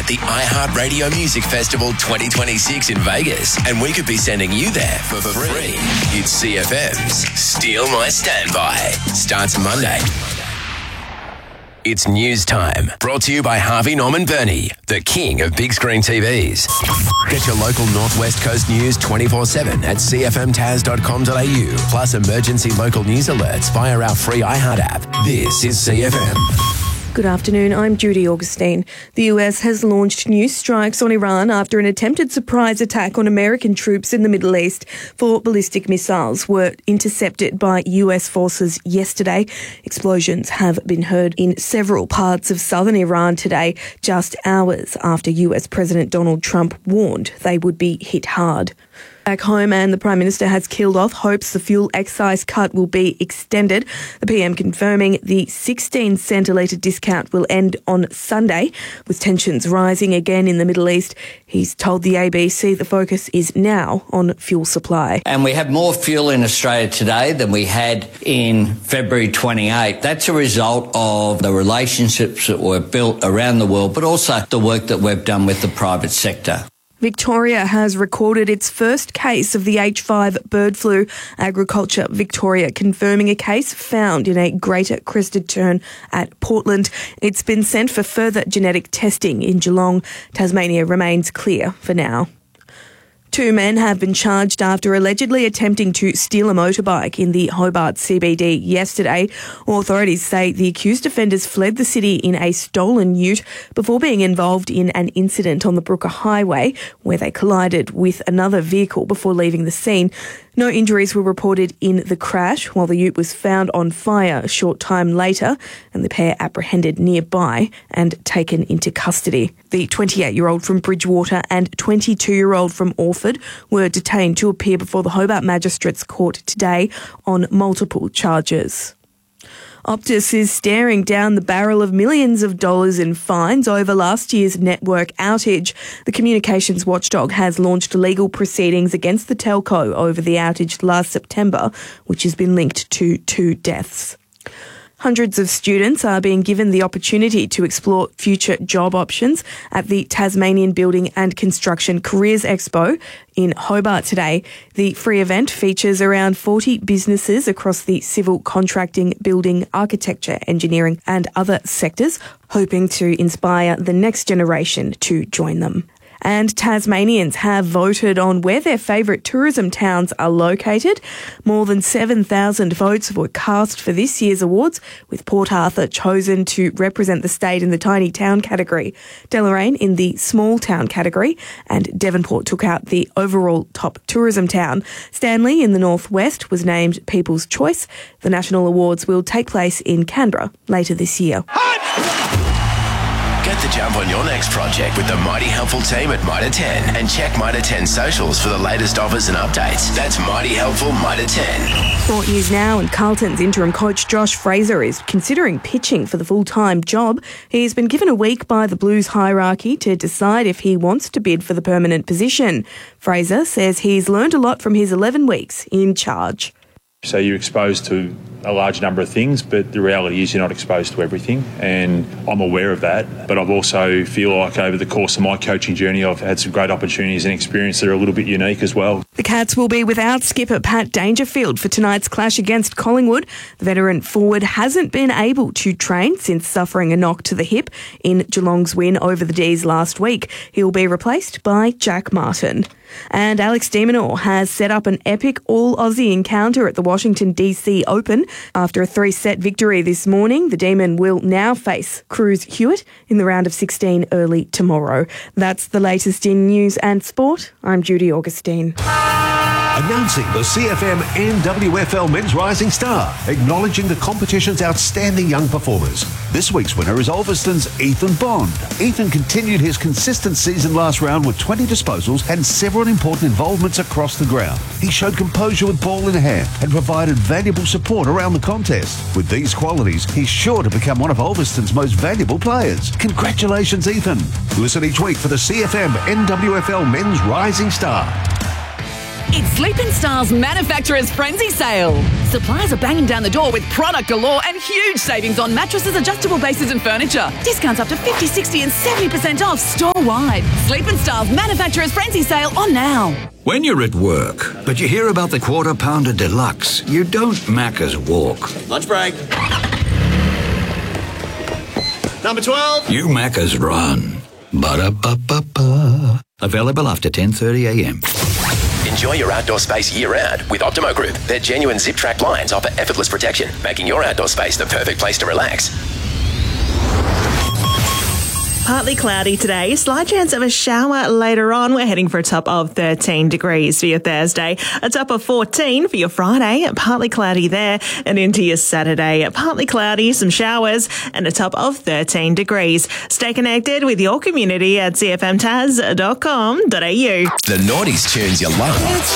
at the iHeartRadio Music Festival 2026 in Vegas, and we could be sending you there for free. It's CFM's Steal My Standby. Starts Monday. It's news time. Brought to you by Harvey Norman Burney, the king of big screen TVs. Get your local Northwest Coast news 24/7 at cfmtaz.com.au. Plus emergency local news alerts via our free iHeart app. This is CFM. Good afternoon, I'm Judy Augustine. The US has launched new strikes on Iran after an attempted surprise attack on American troops in the Middle East. 4 ballistic missiles were intercepted by US forces yesterday. Explosions have been heard in several parts of southern Iran today, just hours after US President Donald Trump warned they would be hit hard. Back home, and the Prime Minister has killed off hopes the fuel excise cut will be extended. The PM confirming the 16-cent a litre discount will end on Sunday. With tensions rising again in the Middle East, he's told the ABC the focus is now on fuel supply. And we have more fuel in Australia today than we had in February 28. That's a result of the relationships that were built around the world, but also the work that we've done with the private sector. Victoria has recorded its first case of the H5 bird flu. Agriculture Victoria confirming a case found in a Greater Crested Tern at Portland. It's been sent for further genetic testing in Geelong. Tasmania remains clear for now. 2 men have been charged after allegedly attempting to steal a motorbike in the Hobart CBD yesterday. Authorities say the accused offenders fled the city in a stolen ute before being involved in an incident on the Brooker Highway where they collided with another vehicle before leaving the scene. No injuries were reported in the crash, while the ute was found on fire a short time later and the pair apprehended nearby and taken into custody. The 28-year-old from Bridgewater and 22-year-old from Orford were detained to appear before the Hobart Magistrates Court today on multiple charges. Optus is staring down the barrel of millions of dollars in fines over last year's network outage. The communications watchdog has launched legal proceedings against the telco over the outage last September, which has been linked to 2 deaths. Hundreds of students are being given the opportunity to explore future job options at the Tasmanian Building and Construction Careers Expo in Hobart today. The free event features around 40 businesses across the civil contracting, building, architecture, engineering and other sectors, hoping to inspire the next generation to join them. And Tasmanians have voted on where their favourite tourism towns are located. More than 7,000 votes were cast for this year's awards, with Port Arthur chosen to represent the state in the tiny town category, Deloraine in the small town category, and Devonport took out the overall top tourism town. Stanley in the northwest was named People's Choice. The national awards will take place in Canberra later this year. Get the jump on your next project with the Mighty Helpful team at Mitre 10 and check Mitre 10 socials for the latest offers and updates. That's Mighty Helpful Mitre 10. Sport news now, and Carlton's interim coach Josh Fraser is considering pitching for the full-time job. He's been given a week by the Blues hierarchy to decide if he wants to bid for the permanent position. Fraser says he's learned a lot from his 11 weeks in charge. So you're exposed to a large number of things, but the reality is you're not exposed to everything, and I'm aware of that. But I also feel like over the course of my coaching journey, I've had some great opportunities and experience that are a little bit unique as well. The Cats will be without skipper Pat Dangerfield for tonight's clash against Collingwood. The veteran forward hasn't been able to train since suffering a knock to the hip in Geelong's win over the D's last week. He'll be replaced by Jack Martin. And Alex de Minaur has set up an epic all-Aussie encounter at the Washington DC Open. After a 3-set victory this morning, the Demon will now face Cruz Hewitt in the round of 16 early tomorrow. That's the latest in news and sport. I'm Judy Augustine. Announcing the CFM NWFL Men's Rising Star, acknowledging the competition's outstanding young performers. This week's winner is Ulverston's Ethan Bond. Ethan continued his consistent season last round with 20 disposals and several important involvements across the ground. He showed composure with ball in hand and provided valuable support around the contest. With these qualities, he's sure to become one of Ulverston's most valuable players. Congratulations, Ethan. Listen each week for the CFM NWFL Men's Rising Star. It's Sleep in Style's Manufacturer's Frenzy Sale. Suppliers are banging down the door with product galore and huge savings on mattresses, adjustable bases and furniture. Discounts up to 50, 60 and 70% off store-wide. Sleep in Style's Manufacturer's Frenzy Sale on now. When you're at work, but you hear about the Quarter Pounder Deluxe, you don't Macca's walk. Lunch break. Number 12. You Macca's run. Ba-da-ba-ba-ba. Available after 10:30am. Enjoy your outdoor space year-round with Optimo Group. Their genuine zip-track blinds offer effortless protection, making your outdoor space the perfect place to relax. Partly cloudy today, slight chance of a shower later on. We're heading for a top of 13 degrees for your Thursday, a top of 14 for your Friday, partly cloudy there, and into your Saturday, partly cloudy, some showers, and a top of 13 degrees. Stay connected with your community at cfmtaz.com.au. The Naughties tunes you love.